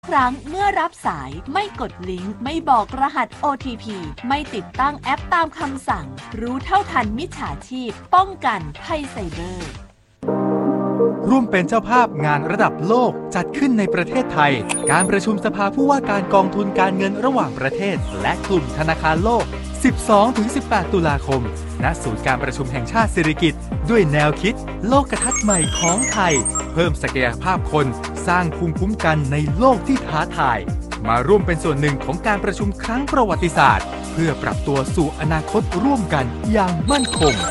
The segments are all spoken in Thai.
ครั้งเมื่อรับสายไม่กดลิงก์ไม่บอกรหัส OTP ไม่ติดตั้งแอปตามคำสั่งรู้เท่าทันมิจฉาชีพป้องกันภัยไซเบอร์ร่วมเป็นเจ้าภาพงานระดับโลกจัดขึ้นในประเทศไทยการประชุมสภาผู้ว่าการกองทุนการเงินระหว่างประเทศและกลุ่มธนาคารโลก 12-18 ตุลาคมณศูนย์การประชุมแห่งชาติสิริกิติ์ด้วยแนวคิดโลกทัศน์ใหม่ของไทยเพิ่มศักยภาพคนสร้างภูมิคุ้มกันในโลกที่ท้าทายมาร่วมเป็นส่วนหนึ่งของการประชุมครั้งประวัติศาสตร์เพื่อปรับตัวสู่อนาคตร่วมกันอย่างมั่นคง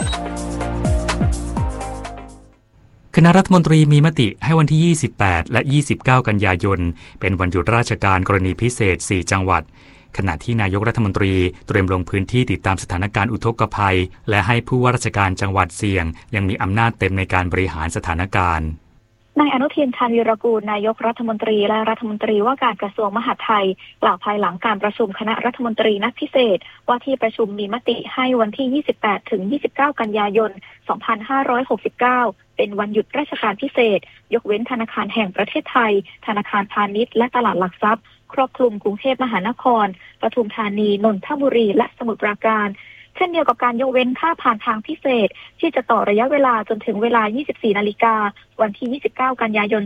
คณะรัฐมนตรีมีมติให้วันที่ 28 และ 29 กันยายนเป็นวันหยุดราชการกรณีพิเศษ 4 จังหวัดขณะที่นายกรัฐมนตรีเตรียมลงพื้นที่ติดตามสถานการณ์อุทกภัยและให้ผู้ว่าราชการจังหวัดเสี่ยงยังมีอำนาจเต็มในการบริหารสถานการณ์นายอนุทิน ชาญวีรกูลนายกรัฐมนตรีและรัฐมนตรีว่าการกระทรวงมหาดไทยกล่าวภายหลังการประชุมคณะรัฐมนตรีนัดพิเศษว่าที่ประชุมมีมติให้วันที่ 28 ถึง 29 กันยายน 2569 เป็นวันหยุดราชการพิเศษยกเว้นธนาคารแห่งประเทศไทยธนาคารพาณิชย์และตลาดหลักทรัพย์ครอบคลุมกรุงเทพมหานครปทุมธานีนนทบุรีและสมุทรปราการเช่นเดียวกับการยกเว้นค่าผ่านทางพิเศษที่จะต่อระยะเวลาจนถึงเวลา 24 นาฬิกาวันที่ 29 กันยายน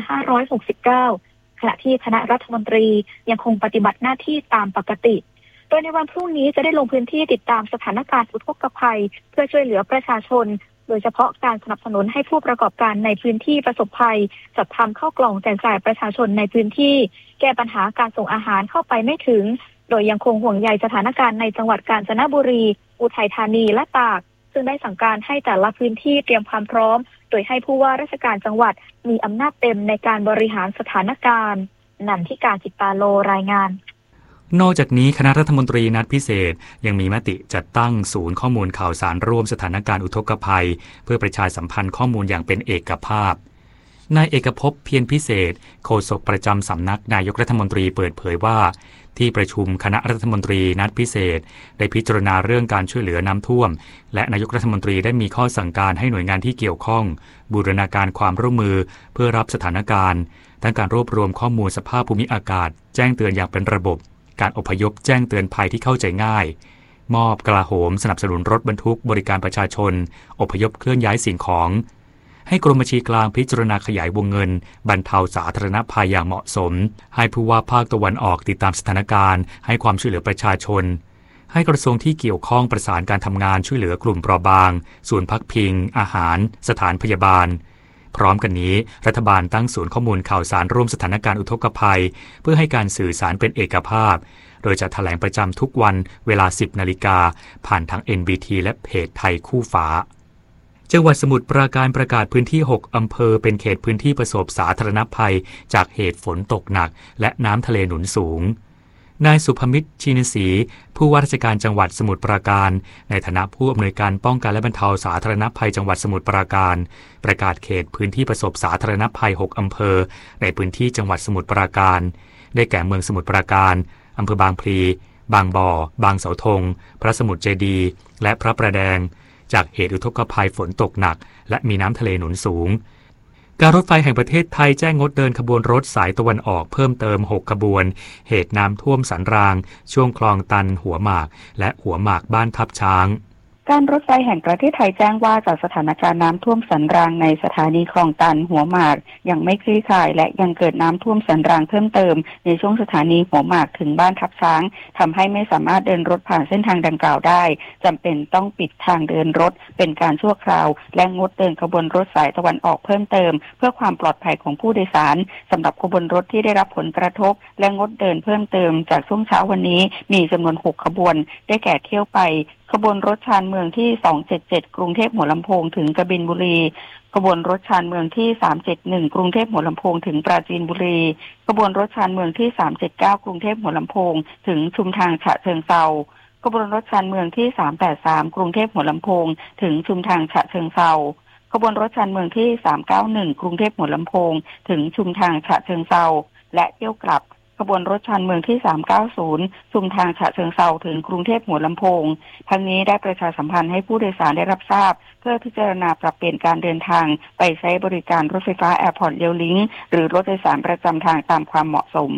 2569 ขณะที่คณะรัฐมนตรียังคงปฏิบัติหน้าที่ตามปกติโดยในวันพรุ่งนี้จะได้ลงพื้นที่ติดตามสถานการณ์อุทกภัยเพื่อช่วยเหลือประชาชนโดยเฉพาะการสนับสนุนให้ผู้ประกอบการในพื้นที่ประสบภัยจัดทำข้าวกล่องแจกจ่ายประชาชนในพื้นที่แก้ปัญหาการส่งอาหารเข้าไปไม่ถึงโดยยังคงห่วงใยสถานการณ์ในจังหวัดกาญจนบุรีอุทัยธานีและตากซึ่งได้สั่งการให้แต่ละพื้นที่เตรียมความพร้อมโดยให้ผู้ว่าราชการจังหวัดมีอำนาจเต็มในการบริหารสถานการณ์นันทิกา จิตตาโลรายงานนอกจากนี้คณะรัฐมนตรีนัดพิเศษยังมีมติจัดตั้งศูนย์ข้อมูลข่าวสารร่วมสถานการณ์อุทกภัยเพื่อประชาสัมพันธ์ข้อมูลอย่างเป็นเอกภาพนายเอกภพเพียรพิเศษโฆษกประจำสำนักนายกรัฐมนตรีเปิดเผยว่าที่ประชุมคณะรัฐมนตรีนัดพิเศษได้พิจารณาเรื่องการช่วยเหลือน้ำท่วมและนายกรัฐมนตรีได้มีข้อสั่งการให้หน่วยงานที่เกี่ยวข้องบูรณาการความร่วมมือเพื่อรับสถานการณ์ทั้งการรวบรวมข้อมูลสภาพภูมิอากาศแจ้งเตือนอย่างเป็นระบบการอพยพแจ้งเตือนภัยที่เข้าใจง่ายมอบกลาโหมสนับสนุนรถบรรทุกบริการประชาชนอพยพเคลื่อนย้ายสิ่งของให้กรมบัญชีกลางพิจารณาขยายวงเงินบรรเทาสาธารณภัยอย่างเหมาะสมให้ผู้ว่าภาคตะวันออกติดตามสถานการณ์ให้ความช่วยเหลือประชาชนให้กระทรวงที่เกี่ยวข้องประสานการทำงานช่วยเหลือกลุ่มเปราะบางศูนย์พักพิงอาหารสถานพยาบาลพร้อมกันนี้รัฐบาลตั้งศูนย์ข้อมูลข่าวสารร่วมสถานการณ์อุทกภัยเพื่อให้การสื่อสารเป็นเอกภาพโดยจะแถลงประจำทุกวันเวลา 10 นาฬิกาผ่านทาง NBT และเพจไทยคู่ฟ้าจังหวัดสมุทรปราการประกาศพื้นที่ 6 อำเภอเป็นเขตพื้นที่ประสบสาธารณภัยจากเหตุฝนตกหนักและน้ำทะเลหนุนสูงนายสุภมิตรชินศรีผู้ว่าราชการจังหวัดสมุทรปราการในฐานะผู้อำนวยการป้องกันและบรรเทาสาธารณภัยจังหวัดสมุทรปราการประกาศเขตพื้นที่ประสบสาธารณภัย 6 อำเภอในพื้นที่จังหวัดสมุทรปราการได้แก่เมืองสมุทรปราการอำเภอบางพลีบางบ่อบางเสาธงพระสมุทรเจดีย์และพระประแดงจากเหตุอุทกภัยฝนตกหนักและมีน้ำทะเลหนุนสูงการรถไฟแห่งประเทศไทยแจ้งงดเดินขบวนรถสายตะวันออกเพิ่มเติม6ขบวนเหตุน้ำท่วมสันรางช่วงคลองตันหัวหมากและหัวหมากบ้านทับช้างการรถไฟแห่งประเทศไทยแจ้งว่าจากสถานการณ์น้ำท่วมสันรางในสถานีคลองตันหัวหมากยังไม่คลี่คลายและยังเกิดน้ำท่วมสันรางเพิ่มเติมในช่วงสถานีหัวหมากถึงบ้านทับช้างทำให้ไม่สามารถเดินรถผ่านเส้นทางดังกล่าวได้จำเป็นต้องปิดทางเดินรถเป็นการชั่วคราวและงดเดินขบวนรถสายตะวันออกเพิ่มเติมเพื่อความปลอดภัยของผู้โดยสารสำหรับขบวนรถที่ได้รับผลกระทบและงดเดินเพิ่มเติมจากช่วงเช้าวันนี้มีจำนวน6ขบวนได้แก่เที่ยวไปขบวนรถชานเมืองที่277กรุงเทพหัวลำโพงถึงกบินบุรีขบวนรถชานเมืองที่371กรุงเทพหัวลำโพงถึงปราจีนบุรีขบวนรถชานเมืองที่379กรุงเทพหัวลำโพงถึงชุมทางฉะเชิงเทราขบวนรถชานเมืองที่383กรุงเทพหัวลำโพงถึงชุมทางฉะเชิงเทราขบวนรถชานเมืองที่391กรุงเทพหัวลำโพงถึงชุมทางฉะเชิงเทราและเที่ยวกลับขบวนรถชานเมืองที่390ชุมทางฉะเชิงเทราถึงกรุงเทพหัวลำโพงทั้งนี้ได้ประชาสัมพันธ์ให้ผู้โดยสารได้รับทราบเพื่อพิจารณาปรับเปลี่ยนการเดินทางไปใช้บริการรถไฟฟ้าแอร์พอร์ตเรลลิงก์หรือรถโดยสารประจำทางตามความเหมาะสม